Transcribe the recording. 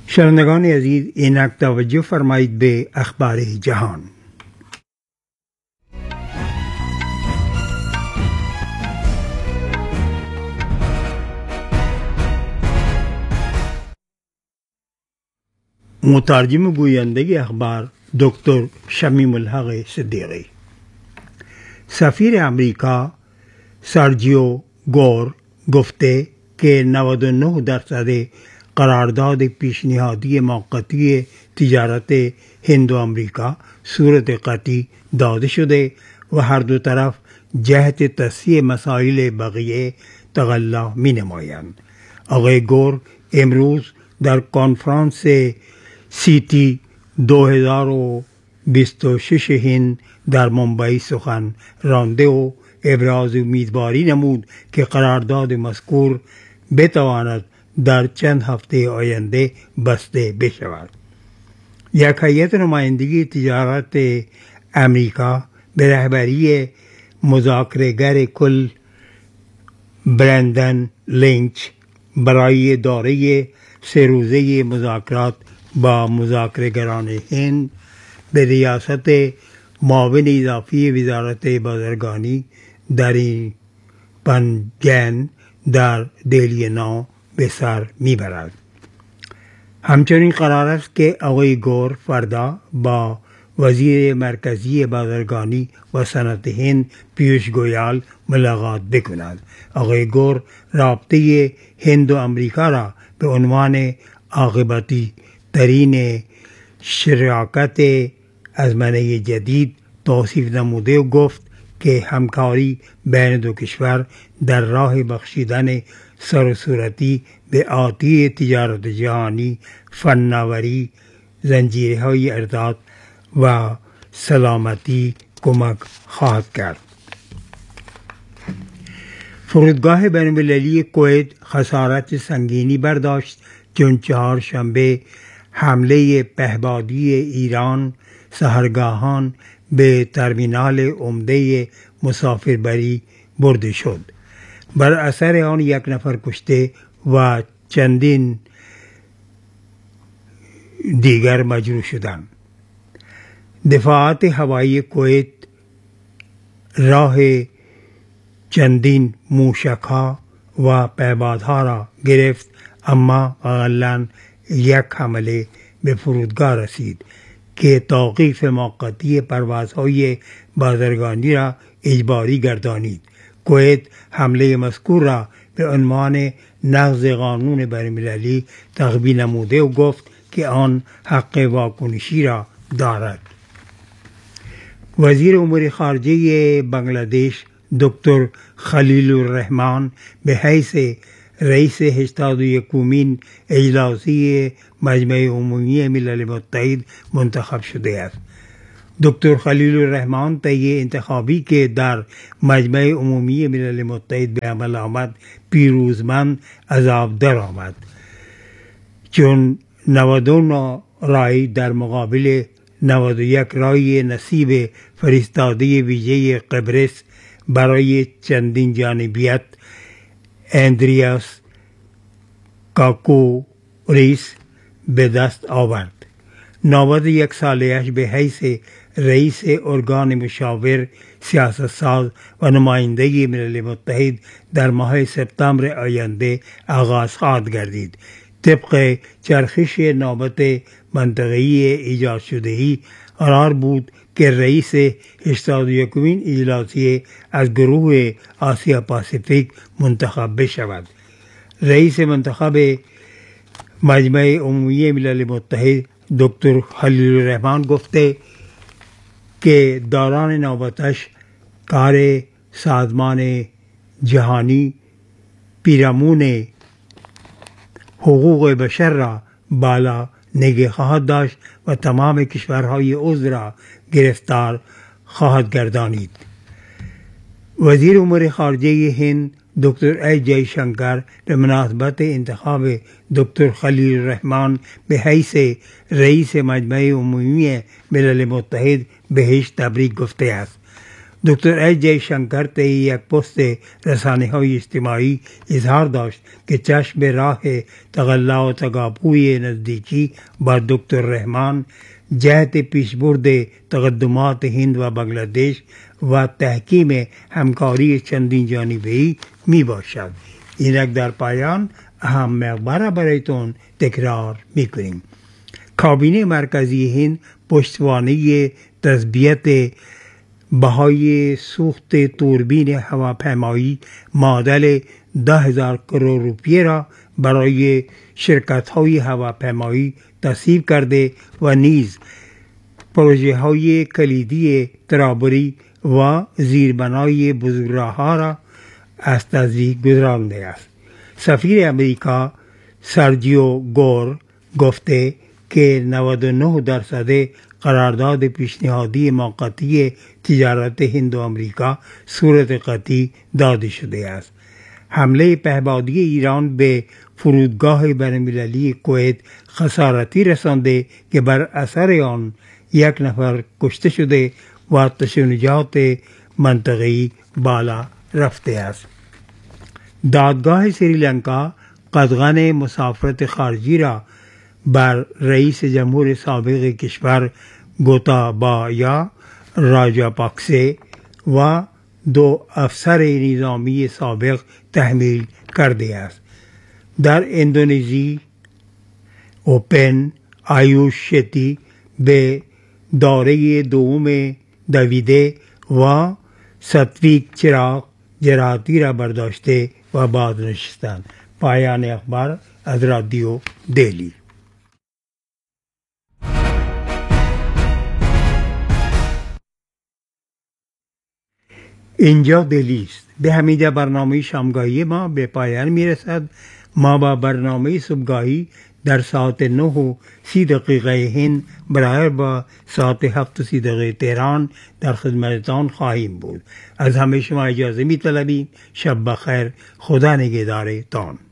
شنوندگان عزیز اینک توجه فرمایید به اخبار جهان. مترجم و گوینده اخبار دکتر شمیم الحق صدیقی. سفیر امریکا سرجیو گور گفته که 99% قرارداد پیشنهادی موقتی تجارت هند و آمریکا صورت قطعی داده شده و هر دو طرف جهت تصحیح مسائل بقیه تقلا می نمایند. آقای گور امروز در کنفرانس سیتی 2026 هند در ممبئی سخن رانده و ابراز امیدواری نمود که قرارداد مذکور بتواند در چند هفته آینده بسته بشود. یک هیئت نمایندگی تجارت امریکا به رهبری مذاکره‌گر کل برندن لینچ برای دورۀ 3 روزه مذاکرات با مذاکره‌گران هند به ریاست معاون اضافی وزارت بازرگانی در پنجن در دهلی نو به سر میبرد. همچنین قرار است که آقای گور فردا با وزیر مرکزی بازرگانی و صنعت هند پیوش گویل ملاقات بکند. آقای گور رابطه هند و آمریکا را به عنوان عاقبتی ترین شراکت ازمنه جدید توصیف نموده و گفت که همکاری بین دو کشور در راه بخشیدن سر و صورتی به آتی تجارت جهانی، فناوری، زنجیرهای ارتباط و سلامتی کمک خواهد کرد. فرودگاه بین‌المللی کویت خسارت سنگینی برداشت چون چهارشنبه حمله پهپادی ایران سحرگاهان به ترمینال عمده مسافربری برده شد. بر اثر آن 1 نفر کشته و چندین دیگر مجروح شدند. دفاعات هوایی کویت راه چندین موشک‌ها و پهپادها را گرفت، اما اقلاً 1 حمله به فرودگاه رسید که توقیف موقتی پروازهای بازرگانی را اجباری گردانید. کویت حمله مذکور را به عنوان نقض قانون بین‌المللی تقبیح نموده و گفت که آن حق واکنشی را دارد. وزیر امور خارجه بنگلادش دکتر خلیل الرحمن به حیث رئیس 81مین اجلاسی مجمع عمومی ملل متحد منتخب شده است. دکتر خلیل الرحمن طی انتخابی که در مجمع عمومی ملل متحد به عمل آمد پیروزمند از آب در آمد، چون 99 رای در مقابل 91 رای نصیب فرستاده ویژه قبرس برای چندین جانبیت اندریاس کاکوریس به دست آورد. 91 ساله‌اش به حیث رئیس ارگان مشاور، سیاستساز و نماینده ملل متحد در ماه سپتامبر آینده آغاز خواهد گردید. طبق چرخش نوبت منطقه‌ای ایجاد شده‌ای قرار بود که رئیس 81مین اجلاسی از گروه آسیا پاسیفیک منتخب بشود. رئیس منتخب مجمع عمومی ملل متحد دکتر خلیل الرحمن گفته که دوران نوبتش کار سازمان جهانی پیرامون حقوق بشر را بالا نگه خواهد داشت و تمام کشورهای عضو را گرفتار خواهد گردانید. وزیر امور خارجه هند دکتر ای جای شنکر به مناسبت انتخاب دکتر خلیل الرحمن به حیث رئیس مجمع عمومی ملل متحد بهش تبریک گفته است. دکتر اچ جی شنکر طی یک پست رسانه‌های اجتماعی اظهار داشت که چشم به راه تقلا و تقابوی نزدیکی با دکتر رحمان جهت پیشبرد تقدمات هند و بنگلادش و تحکیم همکاری چندین جانبه‌ای می باشد. اینک در پایان اهم مقبره برایتون تکرار می کنیم. کابینه مرکزی هند پشتوانه تثبیت بهای سوخت توربین هواپیمایی معادل 10,000 کرور روپیه را برای شرکت‌های هواپیمایی تصویب کرده و نیز پروژه های کلیدی ترابری و زیربنای بزرگراه‌ها را از تصویب گذرانده است. سفیر امریکا سرجیو گور گفته که 99% قرارداد پیشنهادی موقتی تجارت هند و امریکا صورت قطعی داده شده است. حمله پهپادی ایران به فرودگاه بین‌المللی کویت خسارتی رسانده که بر اثر آن 1 نفر کشته شده و تشنجات منطقه‌ای بالا رفته است. دادگاه سریلانکا قدغن مسافرت خارجی را بر رئیس جمهور سابق کشور گوتابایا راجاپاکسه و 2 افسر نظامی سابق تحمیل کرده است. در اندونزی اوپن آیوش شتی به دوره دوم دویده و ساتویک چراغ جراحتی را برداشته و بازنشستند. پایان اخبار از رادیو دهلی. اینجا دهلی است. به همینجا برنامه شامگاهی ما به پایان میرسد. ما با برنامه صبحگاهی در ساعت 9:30 هند برابر با ساعت 7:30 تهران در خدمتتان خواهیم بود. از همه شما اجازه می طلبیم. شب بخیر. خدا نگهدارتان.